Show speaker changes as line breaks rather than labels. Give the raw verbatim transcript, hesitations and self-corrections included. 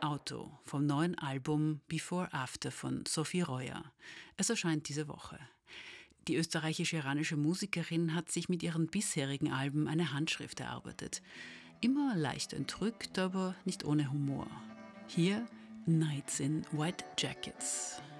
Auto vom neuen Album Before After von Sophie Royer. Es erscheint diese Woche. Die österreichisch-iranische Musikerin hat sich mit ihren bisherigen Alben eine Handschrift erarbeitet. Immer leicht entrückt, aber nicht ohne Humor. Hier Nights in White Jackets.